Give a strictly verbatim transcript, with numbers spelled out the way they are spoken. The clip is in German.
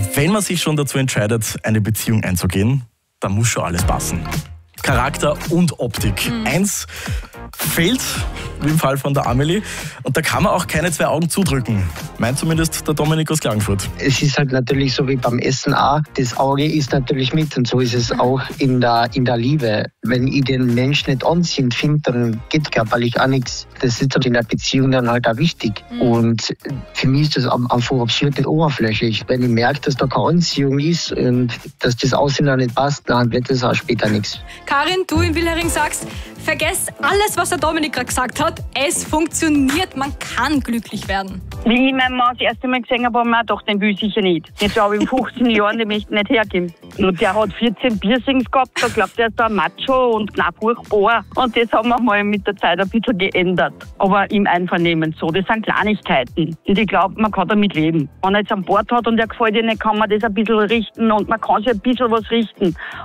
wenn man sich schon dazu entscheidet, eine Beziehung einzugehen, dann muss schon alles passen. Charakter und Optik. Mhm. Eins fehlt, wie im Fall von der Amelie. Und da kann man auch keine zwei Augen zudrücken. Meint zumindest der Dominik aus Klagenfurt. Es ist halt natürlich so wie beim Essen auch. Das Auge ist natürlich mit und so ist es auch in der, in der Liebe. Wenn ich den Menschen nicht anziehend finde, dann geht körperlich auch nichts. Das ist halt in der Beziehung dann halt auch wichtig. Mhm. Und für mich ist das einfach absolut nicht oberflächlich. Wenn ich merke, dass da keine Anziehung ist und dass das Aussehen auch nicht passt, dann wird das auch später nichts. Karin, du in Villering sagst, vergesst alles, was der Dominik gerade gesagt hat. Es funktioniert, man kann glücklich werden. Wie ich meinen Mann das erste Mal gesehen habe, habe ich mir gedacht, den will ich sicher nicht. Jetzt habe ich in fünfzehn Jahren, den möchte ich nicht hergeben. Und der hat vierzehn Piercings gehabt, da glaubt er, ist da ein Macho und knapp furchtbar. Und das haben wir mal mit der Zeit ein bisschen geändert. Aber im Einvernehmen so. Das sind Kleinigkeiten. Und ich glaube, man kann damit leben. Wenn er jetzt einen Bart hat und der gefällt dir nicht, kann man das ein bisschen richten und man kann sich ein bisschen was richten.